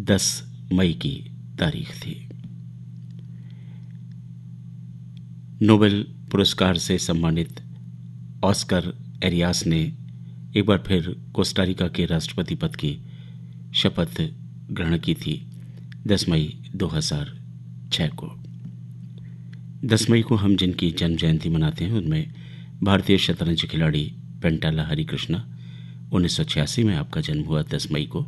10 मई की तारीख थी। नोबेल पुरस्कार से सम्मानित ऑस्कर एरियास ने एक बार फिर कोस्टारिका के राष्ट्रपति पद की शपथ ग्रहण की थी 10 मई 2006 को। 10 मई को हम जिनकी जन्म जयंती मनाते हैं उनमें भारतीय शतरंज खिलाड़ी पेंटाला हरिकृष्णा, 1986 में आपका जन्म हुआ 10 मई को।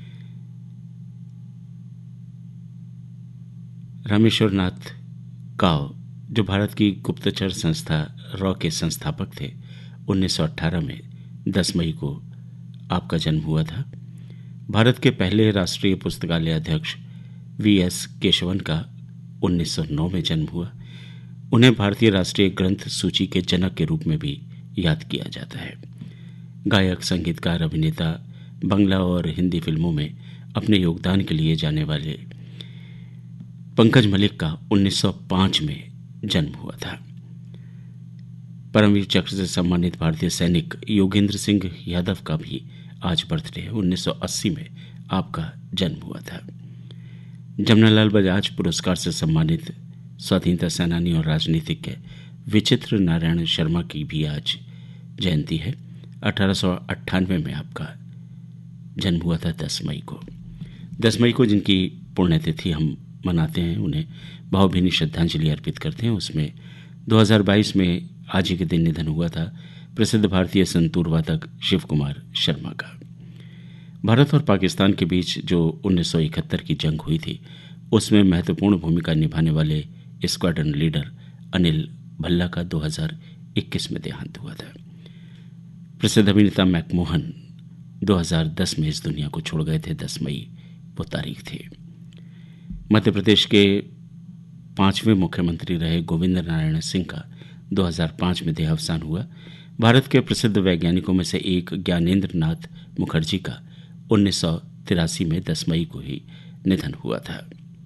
रामेश्वर नाथ काव, जो भारत की गुप्तचर संस्था रॉ के संस्थापक थे, 1918 में 10 मई को आपका जन्म हुआ था। भारत के पहले राष्ट्रीय पुस्तकालय अध्यक्ष वीएस केशवन का 1909 में जन्म हुआ। उन्हें भारतीय राष्ट्रीय ग्रंथ सूची के जनक के रूप में भी याद किया जाता है। गायक, संगीतकार, अभिनेता, बंगला और हिंदी फिल्मों में अपने योगदान के लिए जाने वाले पंकज मलिक का 1905 में जन्म हुआ था। परमवीर चक्र से सम्मानित भारतीय सैनिक योगेंद्र सिंह यादव का भी आज बर्थडे है। 1980 में आपका जन्म हुआ था। जमनालाल बजाज पुरस्कार से सम्मानित स्वाधीनता सेनानी और राजनीतिज्ञ विचित्र नारायण शर्मा की भी आज जयंती है। 1898 में आपका जन्म हुआ था 10 मई को। 10 मई को जिनकी पुण्यतिथि हम मनाते हैं उन्हें भावभीनी श्रद्धांजलि अर्पित करते हैं। उसमें 2022 में आज ही के दिन निधन हुआ था प्रसिद्ध भारतीय संतूर वादक शिव कुमार शर्मा का। भारत और पाकिस्तान के बीच जो 1971 की जंग हुई थी उसमें महत्वपूर्ण भूमिका निभाने वाले स्क्वाड्रन लीडर अनिल भल्ला का 2021 में देहांत हुआ था। प्रसिद्ध अभिनेता मैकमोहन 2010 में इस दुनिया को छोड़ गए थे। 10 मई वो तारीख थी। मध्य प्रदेश के 5वें मुख्यमंत्री रहे गोविंद नारायण सिंह का 2005 में देहावसान हुआ। भारत के प्रसिद्ध वैज्ञानिकों में से एक ज्ञानेंद्र नाथ मुखर्जी का 1983 में 10 मई को ही निधन हुआ था।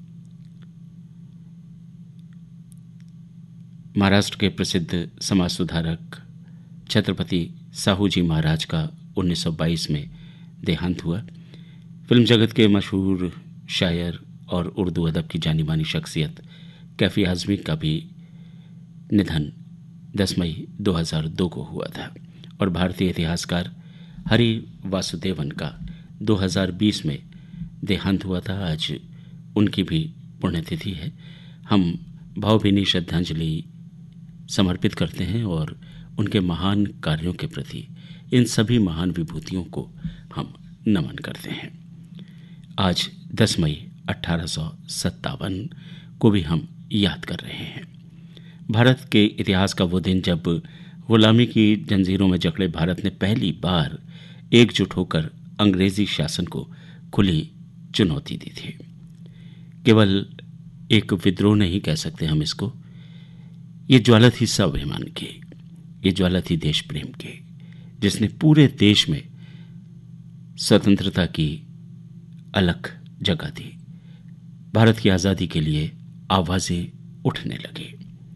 महाराष्ट्र के प्रसिद्ध समाज सुधारक छत्रपति साहू जी महाराज का 1922 में देहांत हुआ। फिल्म जगत के मशहूर शायर और उर्दू अदब की जानी मानी शख्सियत कैफी आज़मी का भी निधन 10 मई 2002 को हुआ था। और भारतीय इतिहासकार हरि वासुदेवन का 2020 में देहांत हुआ था। आज उनकी भी पुण्यतिथि है। हम भावभीनी श्रद्धांजलि समर्पित करते हैं और उनके महान कार्यों के प्रति, इन सभी महान विभूतियों को हम नमन करते हैं। आज 10 मई 1857 को भी हम याद कर रहे हैं। भारत के इतिहास का वो दिन जब गुलामी की जंजीरों में जकड़े भारत ने पहली बार एकजुट होकर अंग्रेजी शासन को खुली चुनौती दी थी। केवल एक विद्रोह नहीं कह सकते हम इसको, ये ज्वाला थी स्वाभिमान की, ये ज्वाला थी देश प्रेम की, जिसने पूरे देश में स्वतंत्रता की अलख जगा दी। भारत की आज़ादी के लिए आवाजें उठने लगी।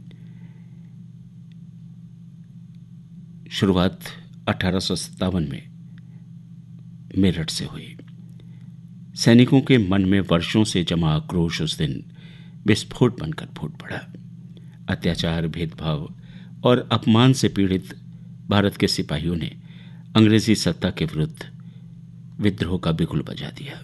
शुरुआत 1857 में मेरठ से हुई। सैनिकों के मन में वर्षों से जमा आक्रोश उस दिन विस्फोट बनकर फूट पड़ा। अत्याचार, भेदभाव और अपमान से पीड़ित भारत के सिपाहियों ने अंग्रेजी सत्ता के विरुद्ध विद्रोह का बिगुल बजा दिया।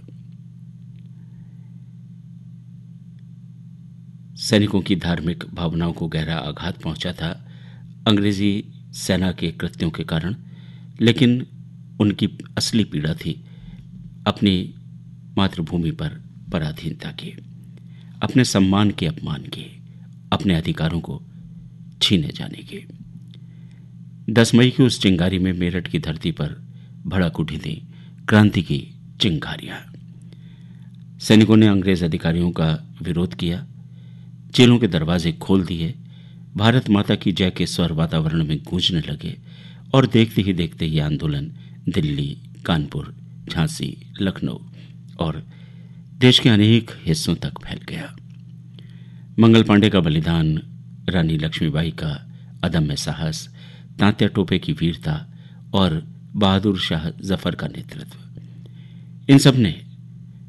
सैनिकों की धार्मिक भावनाओं को गहरा आघात पहुंचा था अंग्रेजी सेना के कृत्यों के कारण, लेकिन उनकी असली पीड़ा थी अपनी मातृभूमि पर पराधीनता की, अपने सम्मान के अपमान की, अपने अधिकारों को छीने जाने की। 10 मई की उस चिंगारी में मेरठ की धरती पर भड़क उठी थी क्रांति की चिंगारियां। सैनिकों ने अंग्रेज अधिकारियों का विरोध किया, जेलों के दरवाजे खोल दिए, भारत माता की जय के स्वर वातावरण में गूंजने लगे और देखते ही देखते ये आंदोलन दिल्ली, कानपुर, झांसी, लखनऊ और देश के अनेक हिस्सों तक फैल गया। मंगल पांडे का बलिदान, रानी लक्ष्मीबाई का अदम्य साहस, तात्या टोपे की वीरता और बहादुर शाह जफर का नेतृत्व, इन सब ने